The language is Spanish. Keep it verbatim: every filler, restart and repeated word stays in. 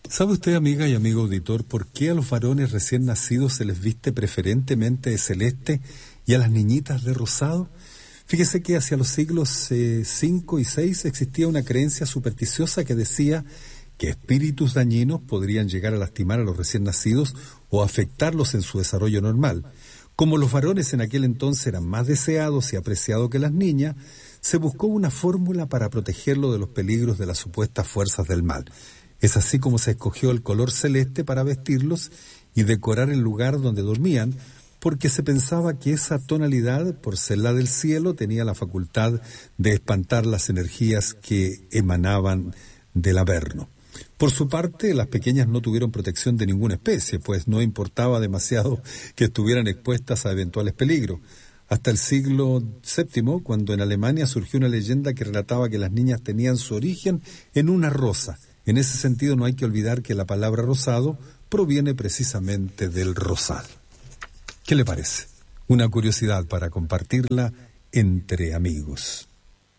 ¿Sabe usted, amiga y amigo auditor, por qué a los varones recién nacidos se les viste preferentemente de celeste y a las niñitas de rosado? Fíjese que hacia los siglos eh, cinco y seis existía una creencia supersticiosa que decía que espíritus dañinos podrían llegar a lastimar a los recién nacidos o afectarlos en su desarrollo normal. Como los varones en aquel entonces eran más deseados y apreciados que las niñas, se buscó una fórmula para protegerlo de los peligros de las supuestas fuerzas del mal. Es así como se escogió el color celeste para vestirlos y decorar el lugar donde dormían, porque se pensaba que esa tonalidad, por ser la del cielo, tenía la facultad de espantar las energías que emanaban del Averno. Por su parte, las pequeñas no tuvieron protección de ninguna especie, pues no importaba demasiado que estuvieran expuestas a eventuales peligros. Hasta el siglo séptimo, cuando en Alemania surgió una leyenda que relataba que las niñas tenían su origen en una rosa. En ese sentido, no hay que olvidar que la palabra rosado proviene precisamente del rosal. ¿Qué le parece? Una curiosidad para compartirla entre amigos.